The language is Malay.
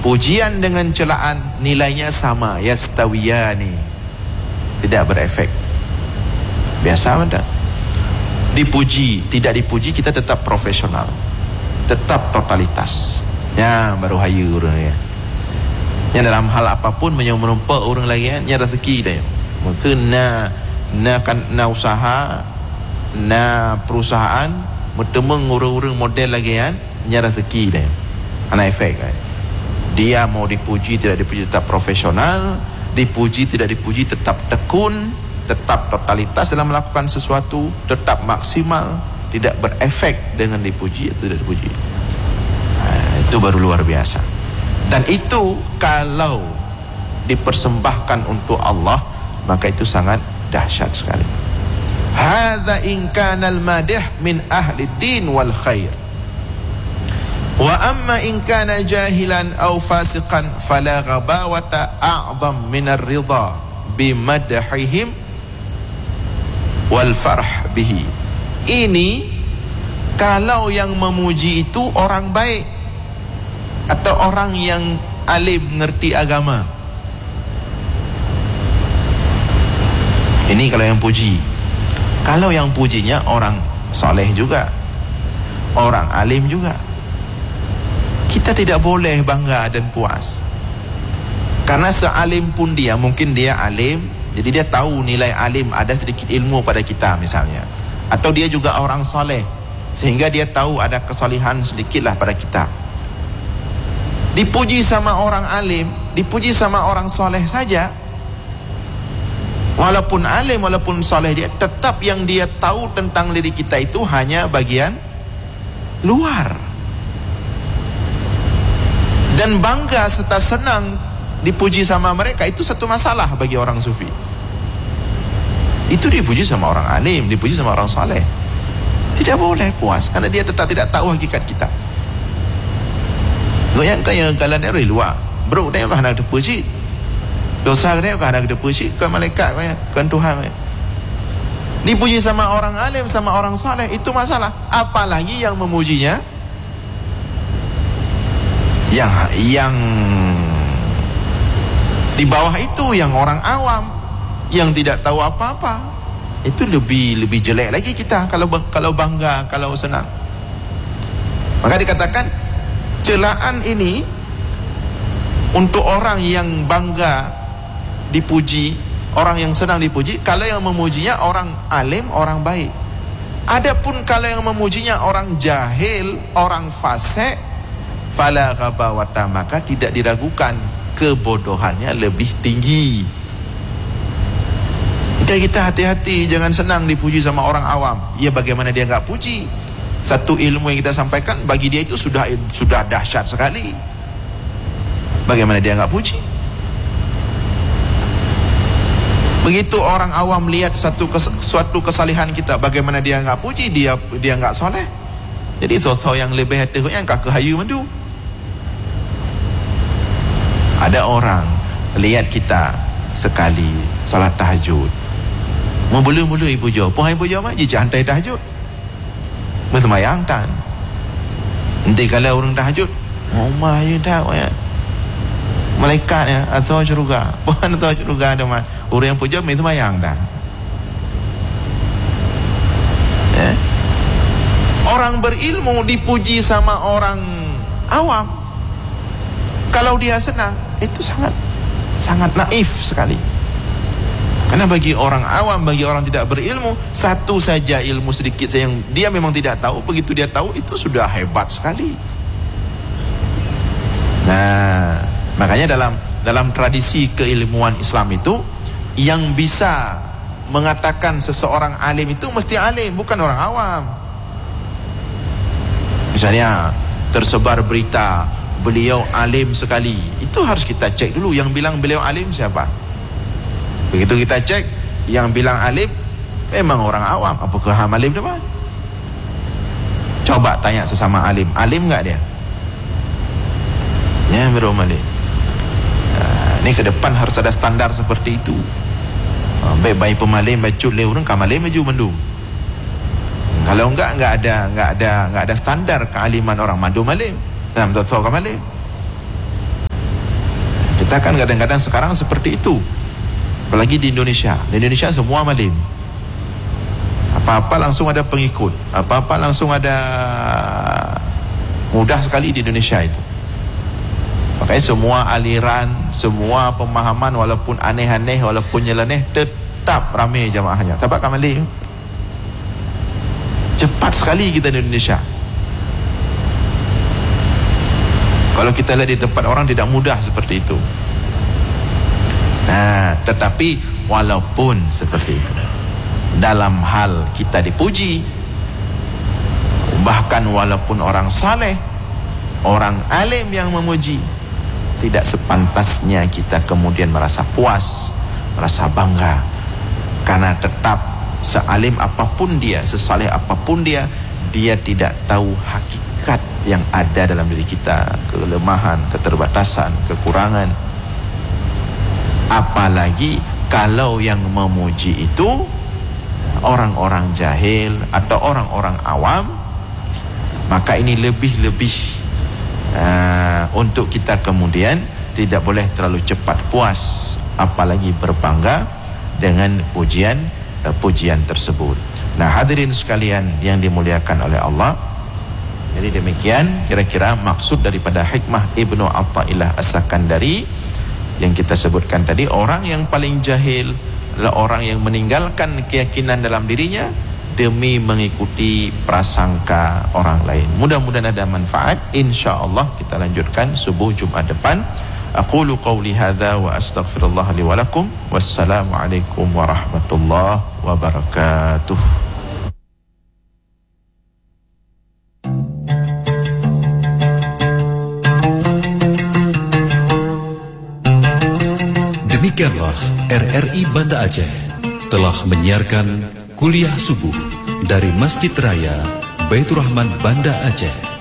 Pujian dengan celaan nilainya sama, yastawiyani, tidak berefek. Biasa tak? Dipuji, tidak dipuji, kita tetap profesional, tetap totalitas. Ya, baru hayu orang ya. Yang dalam hal apapun menyerumpa orang lain, nya rezeki dia. Mungkin na usaha, na perusahaan, bertemu orang-orang model lagi kan, nya rezeki dia. Ana efek kan. Dia mau dipuji tidak dipuji tetap profesional, dipuji tidak dipuji tetap tekun, tetap totalitas dalam melakukan sesuatu, tetap maksimal, tidak berefek dengan dipuji atau tidak dipuji. Itu baru luar biasa. Dan itu kalau dipersembahkan untuk Allah, maka itu sangat dahsyat sekali. Hadza in kana al-madih min ahli din wal khair. Wa amma in kana jahilan aw fasiqan fala ghabawata a'zam min ar-ridha bi madhihim wal farh bihi. Ini kalau yang memuji itu orang baik atau orang yang alim mengerti agama. Ini kalau yang puji. Kalau yang pujinya orang soleh juga, orang alim juga, kita tidak boleh bangga dan puas. Karena sealim pun dia, mungkin dia alim, jadi dia tahu nilai alim, ada sedikit ilmu pada kita misalnya. Atau dia juga orang soleh, sehingga dia tahu ada kesalihan sedikitlah pada kita. Dipuji sama orang alim, dipuji sama orang soleh saja, walaupun alim, walaupun soleh, dia tetap yang dia tahu tentang diri kita itu hanya bagian luar. Dan bangga serta senang dipuji sama mereka, itu satu masalah bagi orang sufi. Itu dipuji sama orang alim, dipuji sama orang soleh, tidak boleh puas, karena dia tetap tidak tahu hakikat kita. Yang kaya kalan dari luar, bro, dia kan ada puji, dosa dia kan ada puji, kan malaikat kan Tuhan. Dipuji sama orang alim, sama orang saleh, itu masalah. Apalagi yang memujinya yang di bawah itu, yang orang awam, yang tidak tahu apa-apa, itu lebih jelek lagi kita kalau bangga, kalau senang. Maka dikatakan celaan ini untuk orang yang bangga dipuji, orang yang senang dipuji, kalau yang memujinya orang alim, orang baik. Adapun kalau yang memujinya orang jahil, orang fasik, fala ghabawata, maka tidak diragukan kebodohannya lebih tinggi. Jadi kita hati-hati, jangan senang dipuji sama orang awam. Ya, bagaimana dia enggak puji? Satu ilmu yang kita sampaikan bagi dia itu sudah dahsyat sekali. Bagaimana dia enggak puji? Begitu orang awam lihat suatu kesalihan kita, bagaimana dia enggak puji? Dia enggak soleh. Jadi sesuatu yang lebih hati yang kakek hayu mandu. Ada orang lihat kita sekali salat tahajud, mula-mula ibu jo, pohon ibu jo mah jijak hantai tahajud, bersemayang tan. Nanti kalau orang tahajud, rumah je dah, malaikat ya, atau syurga, pohon atau syurga ada mah. Orang yang puja bersemayang dah. Orang berilmu dipuji sama orang awam, kalau dia senang, itu sangat naif sekali. Karena bagi orang awam, bagi orang tidak berilmu, satu saja ilmu sedikit saja yang dia memang tidak tahu, begitu dia tahu, itu sudah hebat sekali. Nah, makanya dalam tradisi keilmuan Islam itu, yang bisa mengatakan seseorang alim itu mesti alim, bukan orang awam. Misalnya tersebar berita beliau alim sekali, itu harus kita cek dulu yang bilang beliau alim siapa. Begitu kita cek, yang bilang alim memang orang awam, apakah alim depan? Coba tanya sesama alim enggak dia? Ya, betul alim. Ini ke depan harus ada standar seperti itu. Baik pemalim, bacut le orang kamalim maju mendung. Kalau enggak ada standar kealiman orang mandu malim. Dalam tahu kamalim. Kita kan kadang-kadang sekarang seperti itu. Apalagi di Indonesia. Di Indonesia semua malim. Apa-apa langsung ada pengikut. Apa-apa langsung ada, mudah sekali di Indonesia itu. Makanya semua aliran, semua pemahaman walaupun aneh-aneh, walaupun nyeleneh, tetap ramai jamaahnya. Tapak malim. Cepat sekali kita di Indonesia. Kalau kita lihat di tempat orang tidak mudah seperti itu. Nah, tetapi walaupun seperti itu, dalam hal kita dipuji, bahkan walaupun orang saleh, orang alim yang memuji, tidak sepantasnya kita kemudian merasa puas, merasa bangga. Karena tetap sealim apapun dia, sesaleh apapun dia, dia tidak tahu hakikat yang ada dalam diri kita, kelemahan, keterbatasan, kekurangan. Apalagi kalau yang memuji itu orang-orang jahil atau orang-orang awam, maka ini lebih-lebih untuk kita kemudian tidak boleh terlalu cepat puas, apalagi berbangga dengan pujian tersebut. Nah, hadirin sekalian yang dimuliakan oleh Allah, jadi demikian kira-kira maksud daripada hikmah Ibnu Athaillah As-Sakandari yang kita sebutkan tadi. Orang yang paling jahil adalah orang yang meninggalkan keyakinan dalam dirinya demi mengikuti prasangka orang lain. Mudah-mudahan ada manfaat. InsyaAllah kita lanjutkan subuh Jumat depan. Aqulu qawli hadza wa astaghfirullah li wa lakum. Wassalamualaikum warahmatullahi wabarakatuh. Demikianlah RRI Banda Aceh telah menyiarkan kuliah subuh dari Masjid Raya Baitur Rahman Banda Aceh.